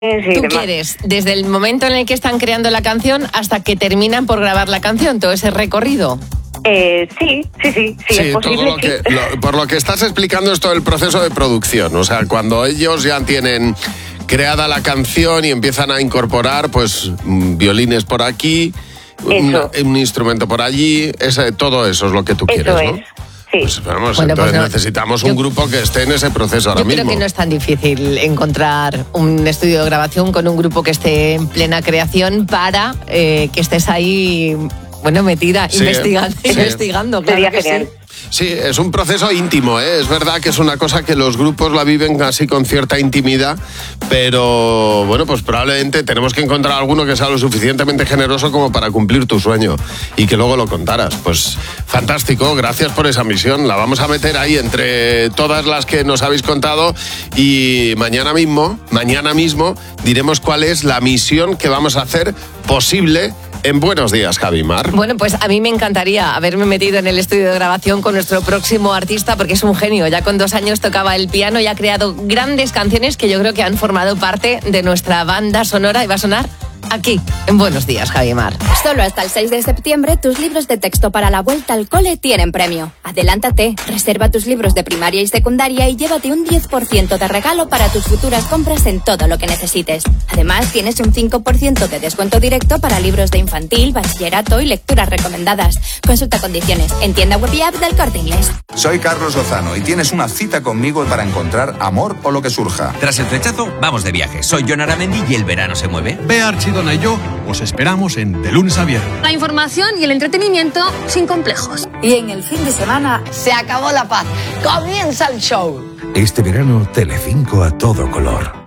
Sí, ¿Tú quieres, desde el momento en el que están creando la canción hasta que terminan por grabar la canción, todo ese recorrido? Sí, es posible. Por lo que estás explicando es todo el proceso de producción. O sea, cuando ellos ya tienen creada la canción y empiezan a incorporar, pues, violines por aquí, un instrumento por allí, todo eso es lo que tú quieres, ¿no? Sí. Pues entonces necesitamos un grupo que esté en ese proceso ahora mismo. Yo creo que no es tan difícil encontrar un estudio de grabación con un grupo que esté en plena creación para que estés ahí, metida, investigando. Claro. Sería genial. Sí, es un proceso íntimo, ¿eh? Es verdad que es una cosa que los grupos la viven así con cierta intimidad, pero pues probablemente tenemos que encontrar alguno que sea lo suficientemente generoso como para cumplir tu sueño y que luego lo contaras. Pues fantástico, gracias por esa misión. La vamos a meter ahí entre todas las que nos habéis contado y mañana mismo diremos cuál es la misión que vamos a hacer posible en Buenos Días, Javi Mar. Bueno, pues a mí me encantaría haberme metido en el estudio de grabación con nuestro próximo artista porque es un genio. Ya con 2 años tocaba el piano y ha creado grandes canciones que yo creo que han formado parte de nuestra banda sonora y va a sonar aquí, en Buenos Días, Javi Mar. Solo hasta el 6 de septiembre tus libros de texto para la vuelta al cole tienen premio. Adelántate, reserva tus libros de primaria y secundaria y llévate un 10% de regalo para tus futuras compras en todo lo que necesites. Además, tienes un 5% de descuento directo para libros de infantil, bachillerato y lecturas recomendadas. Consulta condiciones en tienda web y app del Corte Inglés. Soy Carlos Lozano y tienes una cita conmigo para encontrar amor o lo que surja. Tras el flechazo, vamos de viaje. Soy Jon Aramendi y el verano se mueve. Ve Archidona y yo os esperamos en De Lunes a Viernes. La información y el entretenimiento sin complejos. Y en el fin de semana se acabó la paz. Comienza el show. Este verano, Telecinco a todo color.